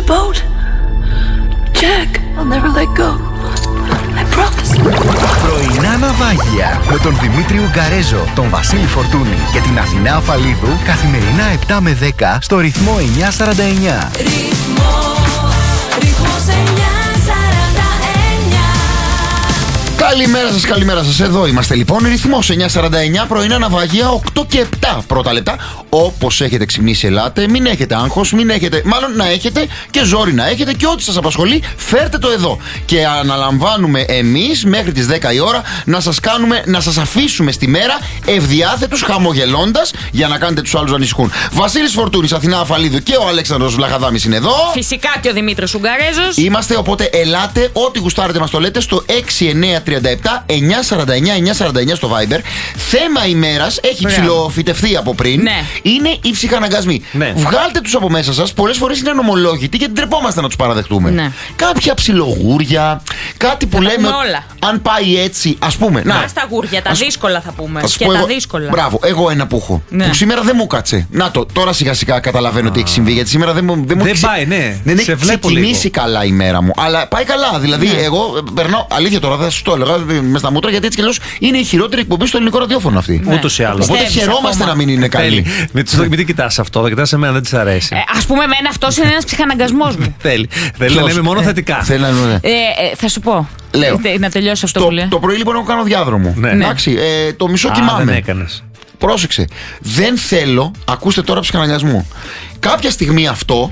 boat. Jack, I'll never let go. I promise. Πρωινά ναυάγια με τον Δημήτρη Ουγκαρέζο, τον Βασίλη Φορτούνη και την Αθηνά Αφαλίδου καθημερινά 7 με 10 στο ρυθμό 949. Ρυθμός 949. Καλημέρα σας, εδώ είμαστε λοιπόν. Ρυθμός 949, πρωινά ναυάγια 8 και 7 πρώτα λεπτά. Όπως έχετε ξυπνήσει, ελάτε. Μην έχετε άγχος, μάλλον να έχετε και ζόρι να έχετε και ό,τι σας απασχολεί, φέρτε το εδώ. Και αναλαμβάνουμε εμείς μέχρι τις 10 η ώρα να σας αφήσουμε στη μέρα ευδιάθετους, χαμογελώντας, για να κάνετε τους άλλους να ανησυχούν. Βασίλης Φορτούνης, Αθηνά Αφαλίδου και ο Αλέξανδρος Βλαχαδάμης είναι εδώ. Φυσικά και ο Δημήτρης Ουγκαρέζος. Είμαστε, οπότε ελάτε, ό,τι γουστάρετε μας το λέτε στο 6937 949 στο Viber. Θέμα ημέρας έχει ψιλοφυτευθεί από πριν. Ναι. Είναι οι ψυχαναγκασμοί. Ναι. Βγάλτε τους από μέσα σας. Πολλές φορές είναι νομολόγητοι και τρεπόμαστε να τους παραδεχτούμε. Ναι. Κάποια ψιλογούρια, κάτι που λέμε. όλα. Αν πάει έτσι, ας πούμε. Να στα γούρια, τα δύσκολα θα πούμε. Και τα δύσκολα. Μπράβο, εγώ ένα που έχω. Ναι. Που σήμερα δεν μου κάτσε. Να το, τώρα σιγά σιγά καταλαβαίνω τι έχει συμβεί. Γιατί σήμερα δεν μου Δεν πάει, ναι. Δεν Σε έχει βλέπω ξεκινήσει λίγο. καλά η μέρα μου. Αλλά πάει καλά. Δηλαδή, εγώ περνάω. Αλήθεια τώρα, δεν σα το έλεγα με στα μούτρα, γιατί έτσι κι αλλιώς είναι η χειρότερη εκπομπή στο ελληνικό ραδιόφωνο αυτή. Ούτως ή άλλως. Οπότε Πιστεύεις χαιρόμαστε ακόμα. να μην είναι καλή. Μην την κοιτάς αυτό, θα κοιτάς εμένα, δεν της αρέσει. Ας πούμε, εμένα αυτός είναι ένας ψυχαναγκασμός μου. Θέλει να λέμε μόνο θετικά. Θέλει να είναι. Θα σου πω. Λέω. Να τελειώσει αυτό που λέω. Το πρωί λοιπόν εγώ κάνω διάδρομο. Ναι. Εντάξει, το μισό Α, κοιμάμαι. δεν έκανες. Πρόσεξε. Δεν θέλω, ακούστε τώρα ψυχαναγκασμό. Κάποια στιγμή αυτό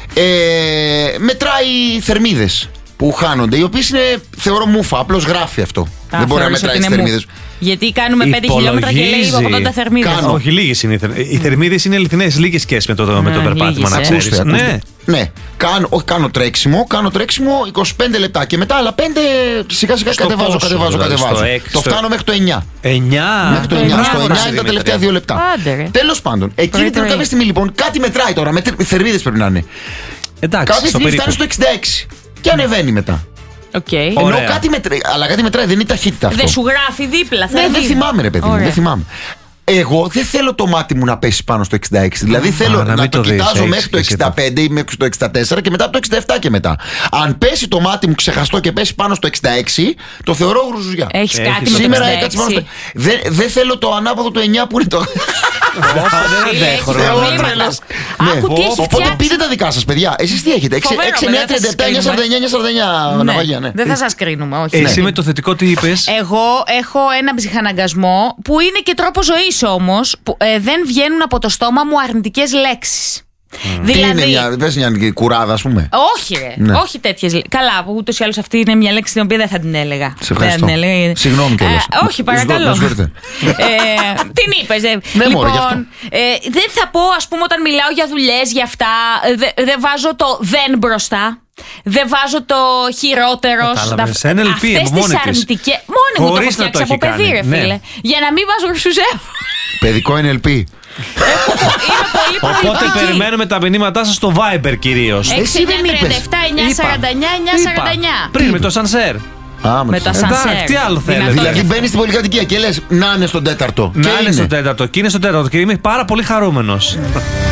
μετράει θερμίδες που χάνονται, οι οποίες είναι, θεωρώ, μούφα. Απλώς γράφει αυτό. Δεν μπορεί να μετράει τις θερμίδες. Γιατί κάνουμε 5 χιλιόμετρα και λέει 80 θερμίδες. Κάνω. Όχι, λίγες είναι. Οι θερμίδες είναι αληθινές, λίγες σχέσεις με το περπάτημα, λίγες, να ξέρεις. Ακούστε. Ναι, κάνω τρέξιμο 25 λεπτά και μετά άλλα 5 σιγά σιγά Στο κατεβάζω. πόσο, δηλαδή, στο έξι, Το στο- φτάνω μέχρι το 9. 9. Μέχρι το 9. Στο 9 είναι τα Δημήτρη. τελευταία 2 λεπτά. Άντε, ρε. Τέλος πάντων, εκείνη την Πρωί. κάποια στιγμή λοιπόν κάτι μετράει τώρα. Οι θερμίδες πρέπει να είναι. Εντάξει, Κάποια στο στιγμή περίπου. φτάνει στο 66 και ανεβαίνει μετά. Οκ. Ενώ Ωραία. κάτι μετράει, αλλά κάτι μετράει, δεν είναι ταχύτητα αυτό. Δεν σου γράφει δίπλα. Ναι, δεν θυμάμαι, ρε παιδί μου, Ωραία. δεν θυμάμαι. Εγώ δεν θέλω το μάτι μου να πέσει πάνω στο 66. Δηλαδή θέλω να να μην το το δεις, κοιτάζω έχεις μέχρι το και εσύ 65 ή μέχρι το 64 και μετά από το 67 και μετά. Αν πέσει το μάτι μου ξεχαστό και πέσει πάνω στο 66, το θεωρώ γρουζουζιά. Έχεις κάτι με το Σήμερα 66. έκατσε πάνω στο. Δεν θέλω το ανάποδο του 9 που είναι το. Δεν αντέχω, ρε. Θεό προβλήματα. τρελός. Άκου τι έχει Οπότε φτιάξει. πείτε τα δικά σας, παιδιά. Εσείς τι έχετε? 6, Φοβερό, 9, δεν θα 37, σας 9, 49, 9, ναυαγία, ναι. Δεν θα σας κρίνουμε, όχι. Εσύ με το θετικό τι είπες? Εγώ έχω έναν ψυχαναγκασμό που είναι και τρόπο ζωής όμως, που δεν βγαίνουν από το στόμα μου αρνητικές λέξεις. Τι είναι, πες μια κουράδα, ας πούμε. Όχι, ρε. Ναι. Όχι τέτοιες λέξεις. Καλά, που ούτως ή άλλως αυτή είναι μια λέξη την οποία δεν θα την έλεγα. Σε ευχαριστώ. Δεν την έλεγα. Συγγνώμη κιόλας. Όχι, παρακαλώ. Να συγχωρείτε. Την είπες. Ναι, μωρέ, γι' αυτό. Δεν θα πω, ας πούμε, όταν μιλάω για δουλειές, για αυτά, δεν βάζω το δεν μπροστά. Δεν βάζω το χειρότερο. Κατάλαβες. Σε NLP, Αυτές μόνη τις της. αρνητικές. Μόνη μου το έχω Χωρίς να το φτιάξει από έχει παιδί, κάνει. ρε Ναι. φίλε. Για να μην βάζω ρουσουζεύω. Παιδικό NLP. Είναι πολύ Οπότε προληπτική. περιμένουμε τα μηνύματά σας στο Viber κυρίως. 6, Εσύ δεν 9, είπες. 37, 9, 49, 9, 49. Πριν με το σανσέρ. Με το ασανσέρ. Εντάξει, τι άλλο θέλετε? Δυνατό. Δηλαδή μπαίνει στην πολυκατοικία και λες να είναι στον τέταρτο. Να Και είναι στο τέταρτο και είναι στο τέταρτο και είμαι πάρα πολύ χαρούμενος.